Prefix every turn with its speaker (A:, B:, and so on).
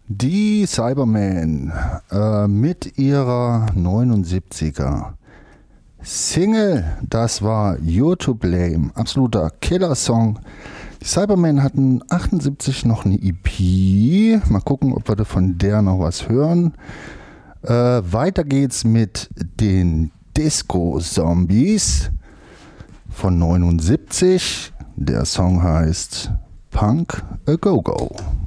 A: Die Cybermen mit ihrer 79er Single, das war You're to Blame, absoluter Killer-Song. Die Cybermen hatten 78 noch eine EP, mal gucken, ob wir von der noch was hören. Weiter geht's mit den Disco-Zombies von 79, der Song heißt Punk a Go-Go.